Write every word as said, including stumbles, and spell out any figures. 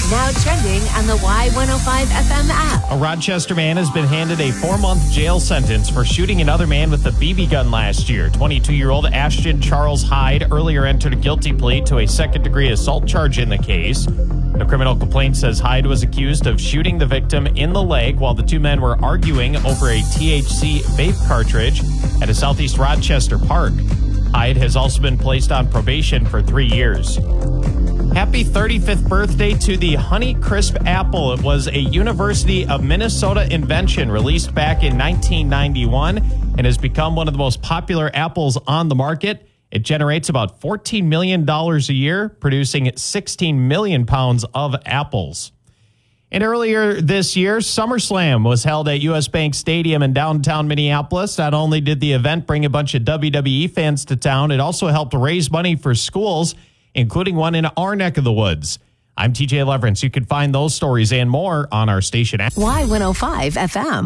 Now trending on the Y one oh five F M app. A Rochester man has been handed a four-month jail sentence for shooting another man with a B B gun last year. twenty-two-year-old Ashton Charles Hyde earlier entered a guilty plea to a second-degree assault charge in the case. The criminal complaint says Hyde was accused of shooting the victim in the leg while the two men were arguing over a T H C vape cartridge at a Southeast Rochester park. Hyde has also been placed on probation for three years. Happy thirty-fifth birthday to the Honey Crisp apple. It was a University of Minnesota invention released back in nineteen ninety-one and has become one of the most popular apples on the market. It generates about fourteen million dollars a year, producing sixteen million pounds of apples. And earlier this year, SummerSlam was held at U S Bank Stadium in downtown Minneapolis. Not only did the event bring a bunch of W W E fans to town, it also helped raise money for schools, including one in our neck of the woods. I'm T J Leverance. You can find those stories and more on our station app. Y one oh five F M.